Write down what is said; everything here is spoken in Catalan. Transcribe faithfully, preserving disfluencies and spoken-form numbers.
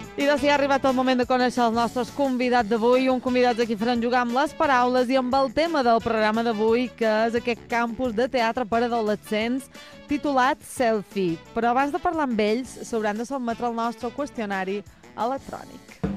I doncs ja ha arribat el moment de conèixer els nostres convidats d'avui, un convidats a qui faran jugar amb les paraules i amb el tema del programa d'avui, que és aquest campus de teatre per adolescents titulat Selfie. Però abans de parlar amb ells, s'hauran de sotmetre el nostre qüestionari electrònic.